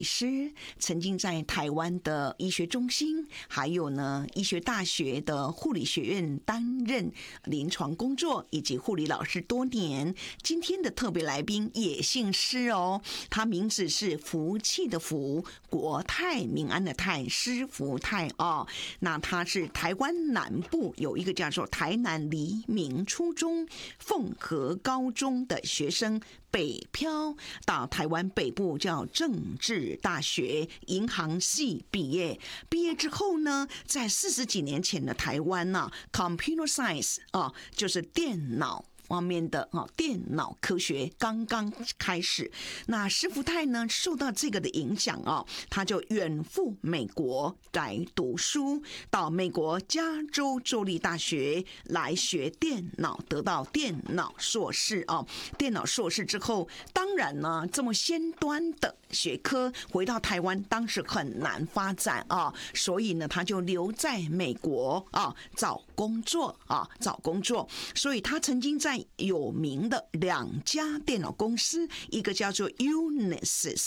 师，曾经在台湾的医学中心，还有呢医学大学的护理学院担任临床工作以及护理老师多年。今天的特别来宾也姓施哦，他名字是福气的福，国泰民安的泰，施福泰哦。那他是台湾南部有一个叫做台南黎明初中、凤和高中的学生，北漂到台湾北部叫政治大学银行系毕业。毕业之后呢，在40几年前的台湾呢，Computer Science 就是电脑方面的电脑科学刚刚开始。那施福泰呢，受到这个的影响他就远赴美国来读书，到美国加州州立大学来学电脑，得到电脑硕士电脑硕士之后，当然呢，这么先端的学科回到台湾当时很难发展所以呢，他就留在美国找工作。所以他曾经在有名的2家电脑公司，一个叫做 Unisys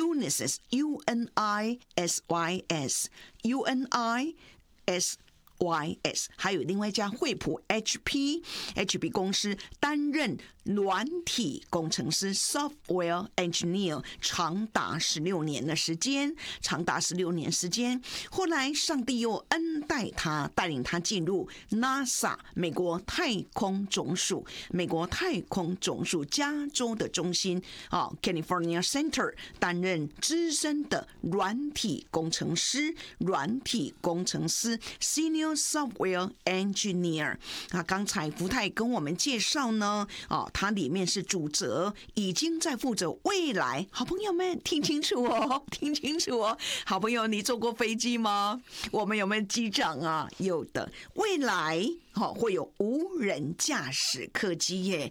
UNISYS，还有另外一家惠普 HP 公司担任软体工程师 Software Engineer 长达16年时间。后来上帝又恩待他，带领他进入 NASA 美国太空总署加州的中心California Center 担任资深的软体工程师 Senior Software Engineer。刚才福泰跟我们介绍呢他里面是主责，已经在负责未来。好朋友们听清楚哦。好朋友，你坐过飞机吗？我们有没有机长啊？有的。未来会有无人驾驶客机耶，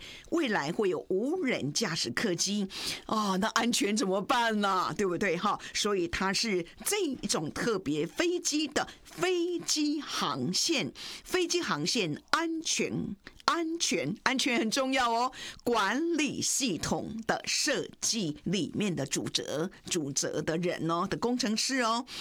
那安全怎么办呢？对不对所以它是这种特别飞机的飞机航线安全很重要哦。管理系统的设计里面的主责的人的工程师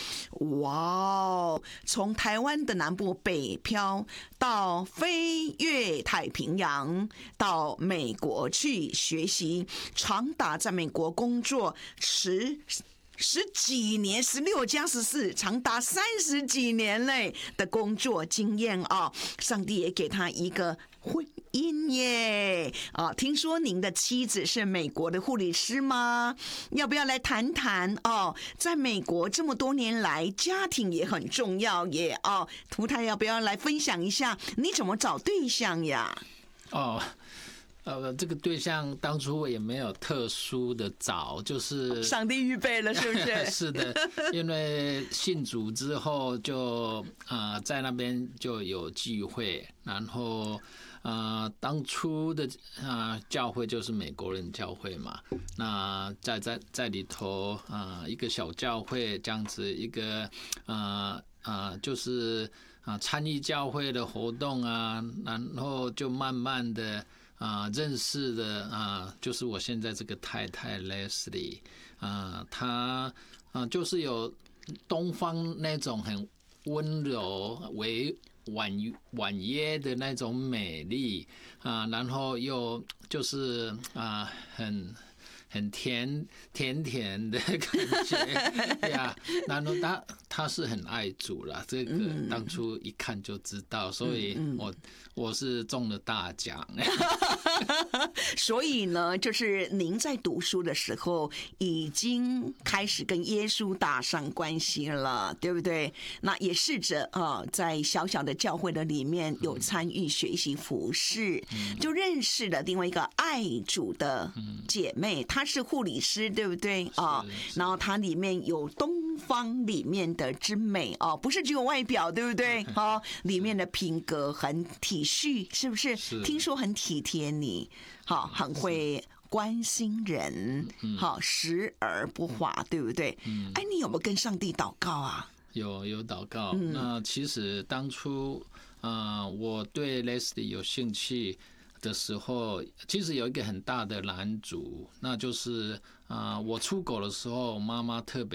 从台湾的南部北漂到飞越太平洋，到美国去学习，长达在美国工作十几年，16加14，长达30几年的工作经验上帝也给他一个婚姻耶听说您的妻子是美国的护理师吗？要不要来谈谈在美国这么多年来，家庭也很重要耶福泰要不要来分享一下你怎么找对象呀？ 这个对象当初我也没有特殊的找，就是上帝预备了，是不是？ 是的，因为信主之后就在那边就有聚会，然后当初的教会就是美国人教会嘛，那在里头一个小教会这样子，一个就是参与教会的活动然后就慢慢的认识的就是我现在这个太太 Leslie 她就是有东方那种很温柔婉约的那种美丽然后又就是很甜的感觉呀，然后他是很爱主啦，这个当初一看就知道，所以我是中了大奖。 所以呢，就是您在读书的时候已经开始跟耶稣打上关系了，对不对？那也试着在小小的教会的里面有参与学习服事，就认识了另外一个爱主的姐妹，她是护理师，对不对然后她里面有东方里面的之美不是只有外表，对不对里面的品格很体恤，是不是？听说很体贴你很会关心人时而不华，对不对？你有没有跟上帝祷告啊？ 有祷告那其实当初我对 Leslie 有兴趣的时候，其实有一个很大的拦阻，那就是我出国的时候，妈妈特别